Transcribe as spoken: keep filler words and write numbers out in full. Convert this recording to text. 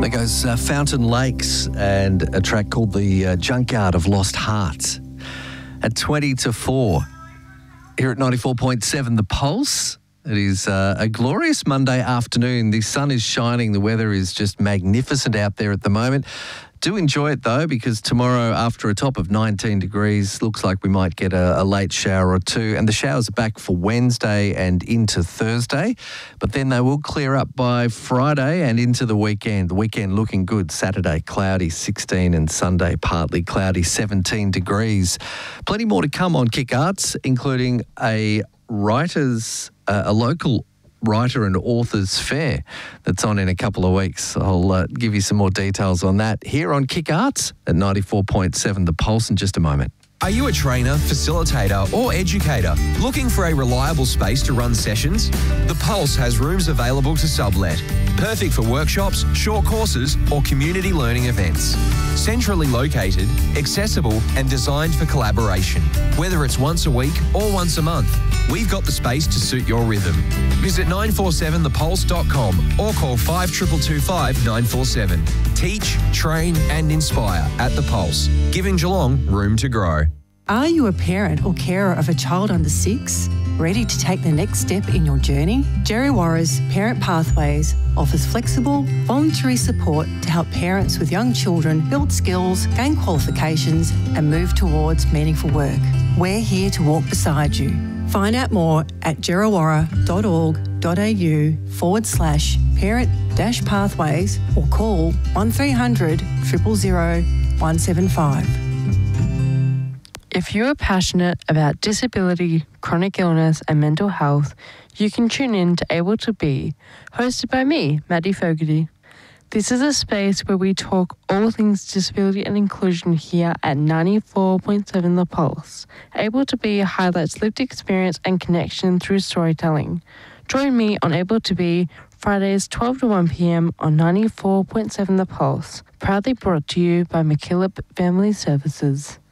There goes uh, Fountain Lakes and a track called The uh, Junkyard of Lost Hearts. At twenty to four, here at ninety-four point seven The Pulse. It is uh, a glorious Monday afternoon. The sun is shining. The weather is just magnificent out there at the moment. Do enjoy it though, because tomorrow, after a top of nineteen degrees, looks like we might get a, a late shower or two. And the showers are back for Wednesday and into Thursday. But then they will clear up by Friday and into the weekend. The weekend looking good. Saturday, cloudy, sixteen, and Sunday, partly cloudy, seventeen degrees. Plenty more to come on Kick Arts, including a writers, uh, a local writer and authors fair that's on in a couple of weeks. I'll uh, give you some more details on that here on Kick Arts at ninety-four point seven The Pulse in just a moment. Are you a trainer, facilitator or educator looking for a reliable space to run sessions? The Pulse has rooms available to sublet. Perfect for workshops, short courses or community learning events. Centrally located, accessible and designed for collaboration. Whether it's once a week or once a month, we've got the space to suit your rhythm. Visit nine four seven the pulse dot com or call five two two two five nine four seven. Teach, train and inspire at The Pulse, giving Geelong room to grow. Are you a parent or carer of a child under six? Ready to take the next step in your journey? Djerriwarrh's Parent Pathways offers flexible, voluntary support to help parents with young children build skills, gain qualifications and move towards meaningful work. We're here to walk beside you. Find out more at djerriwarrh dot org dot a u forward slash parent dash pathways or call one three hundred, zero zero zero, one seven five. If you are passionate about disability, chronic illness and mental health, you can tune in to Able to Be, hosted by me, Maddie Fogarty. This is a space where we talk all things disability and inclusion here at ninety-four point seven The Pulse. Able to Be highlights lived experience and connection through storytelling. Join me on Able to Be Fridays twelve to one p.m. on ninety-four point seven The Pulse, proudly brought to you by MacKillop Family Services.